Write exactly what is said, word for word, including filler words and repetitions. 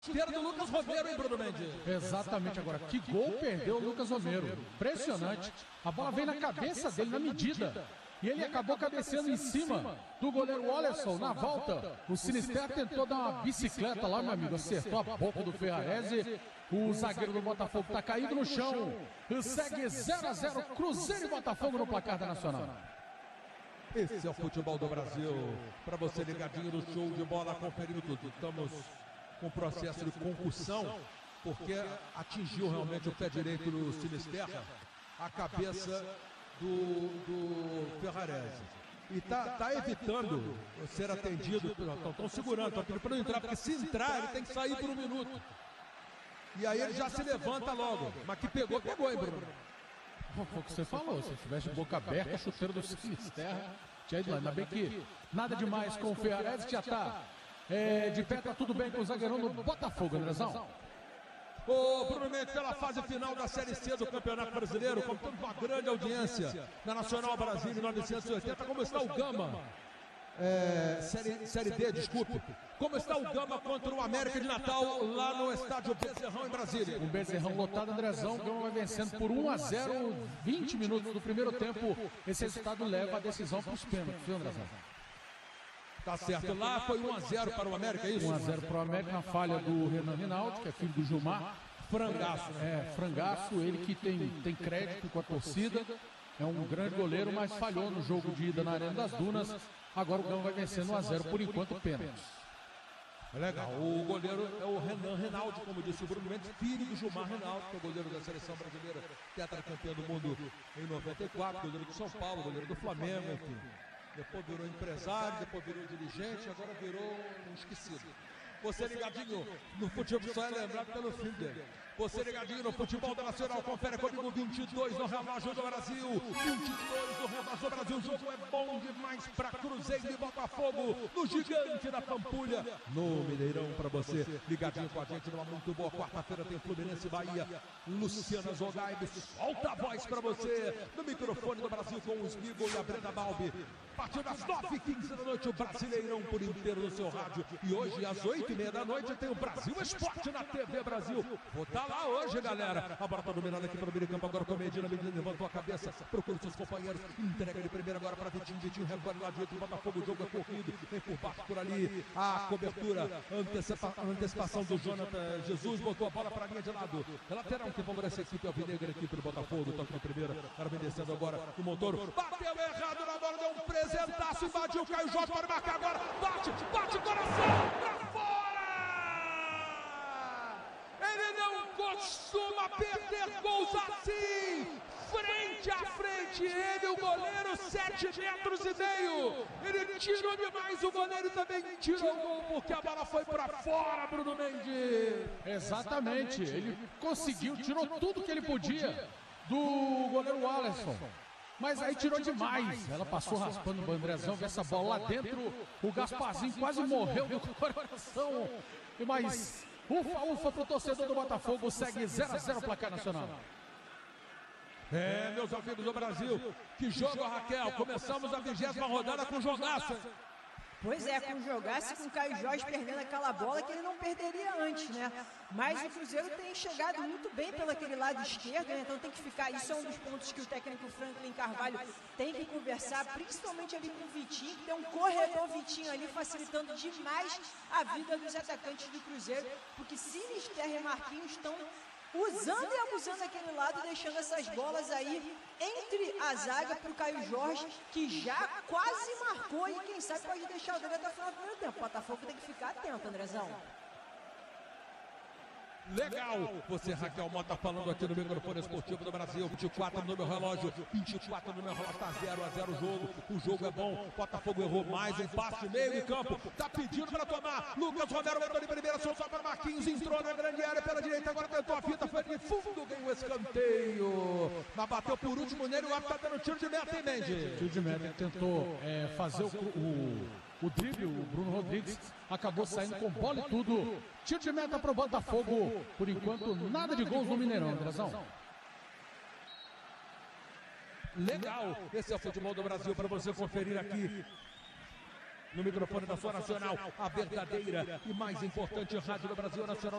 Chuteira do Lucas Romero, hein, Bruno Mendes? Exatamente. Agora, que gol perdeu o Lucas Romero. Impressionante. A bola veio na cabeça dele, na medida. E ele acabou cabeceando em cima do goleiro Wallerson. Na volta, o Sinisterra tentou dar uma bicicleta lá, meu amigo. Acertou a boca do Ferrarese. O zagueiro do Botafogo está caído no chão. Segue zero a zero, Cruzeiro e Botafogo no placar da Nacional. Esse é o futebol do Brasil. Para você ligadinho no show de bola, conferindo tudo. Estamos com processo de concussão, porque atingiu realmente o pé direito do Sinisterra, a cabeça do, do Ferrarese. E tá, tá evitando ser atendido. Estão segurando, estão pedindo para não entrar, porque se entrar, ele tem que sair por um minuto. E aí ele já se levanta logo. Mas que pegou, pegou, hein, Bruno? Foi o que você falou, se tivesse de boca aberta, chuteiro do Sinisterra tinha ido lá. Ainda bem que nada demais com o Ferrarese, que já tá é, de pé, tá tudo bem com o zagueirão do Botafogo, Andrezão. Ô, Bruno Mendes, pela fase final da Série C do Campeonato Brasileiro, contando com uma grande audiência na Nacional Brasil em novecentos e oitenta, como está o Gama? É, série, série D, desculpe. Como está o Gama contra o América de Natal lá no estádio Bezerrão em Brasília? O Bezerrão lotado, Andrezão. O Gama vai vencendo por um a zero, vinte minutos do primeiro tempo. Esse resultado leva a decisão para os pênaltis, viu, Andrezão? Tá certo. Lá foi um a zero para o América, é isso? um a zero para o América na falha do Renan Rinaldi, que é filho do Gilmar. Frangaço, né? É, frangaço, ele que tem, tem crédito com a torcida. É um grande goleiro, mas falhou no jogo de ida na Arena das Dunas. Agora o Gama vai vencendo um a zero, por enquanto, pênaltis. Legal. O goleiro é o Renan Rinaldi, como disse o Bruno Mendes, filho do Gilmar Rinaldi, que é o goleiro da seleção brasileira, tetracampeão do mundo em noventa e quatro, goleiro do São Paulo, goleiro do Flamengo, enfim. Depois virou empresário, depois virou dirigente, agora virou um esquecido. Você ligadinho no futebol, só é lembrado pelo filho dele. Você ligadinho no futebol da Nacional, confere comigo vinte e dois no relógio do Brasil. vinte e dois no relógio do Brasil, o jogo é bom demais para Cruzeiro e Botafogo, no Gigante da Pampulha, no Mineirão, para você. Ligadinho com a gente numa muito boa quarta-feira, tem Fluminense e Bahia. Luciana Zogaib, solta a voz para você no microfone do Brasil com o Smigo e a Brenda Balbi. A partir das nove e quinze da noite, o Brasileirão por inteiro no seu rádio. E hoje, às oito e meia da noite, tem o Brasil Esporte na T V Brasil. Vou estar lá hoje, galera. A bola está dominada aqui pelo meio campo. Agora com a Medina. Medina levantou a cabeça, procura seus companheiros. Entrega de primeira agora para Vitinho. Vitinho recolhe lá direito do Botafogo. O jogo é corrido. Vem por baixo por ali. A cobertura, antecipa, antecipação do Jonathan Jesus. Botou a bola para a linha de lado. É lateral que favorece a equipe alvinegra, a equipe do Botafogo. Toca na primeira. Cara vem descendo agora o Montoro. Bateu errado na bola, deu um presentaço. Invadiu o Caio Jorge para marcar agora. Bate, bate coração para fora. Ele não costuma perder gols assim. Frente a frente, ele, o goleiro, sete metros e meio. Ele tirou demais, o goleiro também tirou o gol, porque a bola foi para fora, Bruno Mendes. Exatamente, ele conseguiu, tirou tudo que ele podia do goleiro Wallerson. Mas aí tirou demais. Ela passou raspando o Andrezão, vê essa bola lá dentro. O Gasparzinho quase morreu do coração. Mas ufa, ufa pro torcedor do Botafogo. Segue zero a zero placar nacional. É, meus amigos do Brasil, que jogo, Raquel. Começamos a vigésima rodada com jogaço. Pois é, com jogasse com o Caio Jorge perdendo aquela bola que ele não perderia antes, né? Mas o Cruzeiro tem chegado muito bem pelo aquele lado esquerdo, né? Então tem que ficar, isso é um dos pontos que o técnico Franklin Carvalho tem que conversar, principalmente ali com o Vitinho, que tem um corredor Vitinho ali facilitando demais a vida dos atacantes do Cruzeiro, porque Sinisterra e Marquinhos estão usando e abusando aquele lado, deixando essas bolas aí entre a zaga para o Caio Jorge, que já quase marcou e quem sabe pode deixar o dele até o final do primeiro tempo. O Botafogo tem que ficar atento, Andrezão. Legal, você Raquel Mota falando aqui no microfone esportivo do Brasil. Vinte e quatro no meu relógio, vinte e quatro no meu relógio, tá zero a zero o jogo. O jogo é bom, Botafogo errou mais um passe meio de campo, tá pedindo para tomar. Lucas Romero botou de primeira, soltou para Marquinhos, entrou na grande área pela direita, agora tentou a fita, foi de fundo, ganhou o escanteio, mas bateu por último nele. O árbitro tá dando tiro de meta, hein, Mendes? Tiro de meta, ele tentou é, fazer o, o, o drible, o Bruno Rodrigues acabou saindo com bola e tudo. Tiro de meta para o Botafogo. Por enquanto, nada de gols no Mineirão, Andrezão. Legal, esse é o futebol do Brasil para você conferir aqui no microfone da sua Nacional, a verdadeira e mais importante rádio do Brasil, Nacional.